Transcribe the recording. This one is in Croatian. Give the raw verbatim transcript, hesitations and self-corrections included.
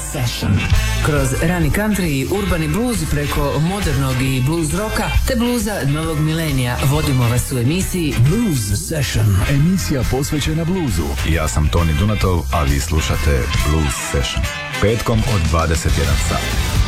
Session. Kroz rani country i urbani blues preko modernog i blues roka te bluza novog milenija vodimo vas u emisiji Blues Session. Emisija posvećena bluzu. Ja sam Toni Dunatov, a vi slušate Blues Session. Petkom od dvadeset jedan sat.